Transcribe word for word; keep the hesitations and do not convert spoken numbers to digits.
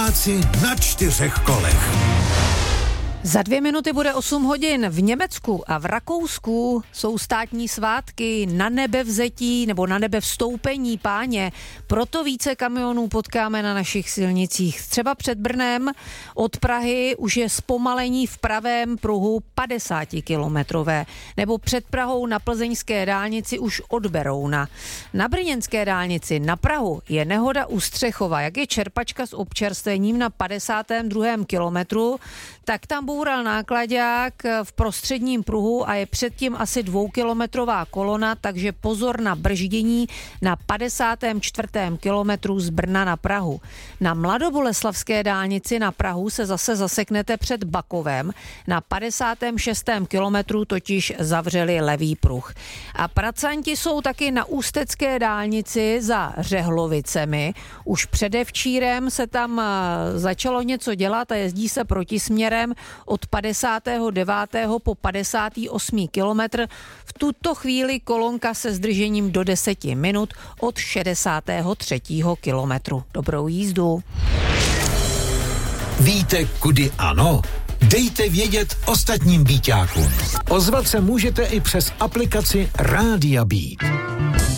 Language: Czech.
Pražáci na čtyřech kolech. Za dvě minuty bude osm hodin. V Německu a v Rakousku jsou státní svátky na nebevzetí nebo na nebevstoupení Páně. Proto více kamionů potkáme na našich silnicích. Třeba před Brnem od Prahy už je zpomalení v pravém pruhu padesátikilometrové. Nebo před Prahou na plzeňské dálnici už od Berouna. Na brněnské dálnici na Prahu je nehoda u Střechova. Jak je čerpačka s občerstvením na padesátém druhém kilometru, tak tam boural náklaďák v prostředním pruhu a je předtím asi dvoukilometrová kolona, takže pozor na brždění na padesátém čtvrtém kilometru z Brna na Prahu. Na mladoboleslavské dálnici na Prahu se zase zaseknete před Bakovem, na padesátém šestém kilometru totiž zavřeli levý pruh. A pracanti jsou taky na ústecké dálnici za Řehlovicemi. Už předevčírem se tam začalo něco dělat a jezdí se protisměrem od padesátého devátého po padesátý osmý kilometr. V tuto chvíli kolonka se zdržením do deseti minut od šedesátého třetího kilometru. Dobrou jízdu. Víte, kudy ano? Dejte vědět ostatním Bíťákům. Ozvat se můžete i přes aplikaci Rádia Beat.